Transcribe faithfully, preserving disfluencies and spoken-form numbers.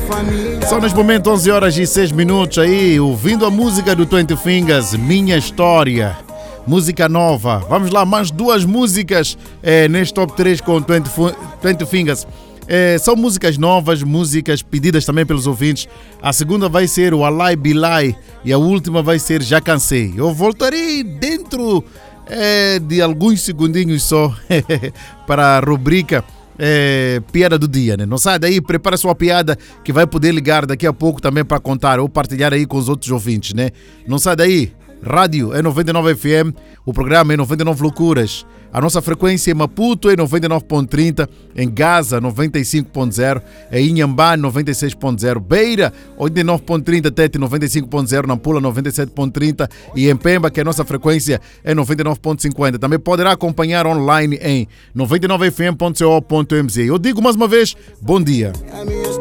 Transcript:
São neste momento onze horas e seis minutos aí, ouvindo a música do Twenty Fingers, Minha História. Música nova. Vamos lá, mais duas músicas é, neste top três com Twenty, Twenty Fingers. É, são músicas novas, músicas pedidas também pelos ouvintes. A segunda vai ser o Alai Bilai e a última vai ser Já Cansei. Eu voltarei dentro é, de alguns segundinhos só para a rubrica é, Piada do Dia, né? Não sai daí, prepara sua piada que vai poder ligar daqui a pouco também para contar ou partilhar aí com os outros ouvintes, né? Não sai daí. Rádio é noventa e nove F M, o programa é noventa e nove Loucuras. A nossa frequência em Maputo é noventa e nove ponto trinta, em Gaza noventa e cinco ponto zero, em Inhambá noventa e seis ponto zero, Beira oitenta e nove ponto trinta, Tete noventa e cinco ponto zero, Nampula noventa e sete ponto trinta e em Pemba, que é a nossa frequência, é noventa e nove ponto cinquenta. Também poderá acompanhar online em noventa e nove f m ponto co ponto m z. Eu digo mais uma vez, bom dia.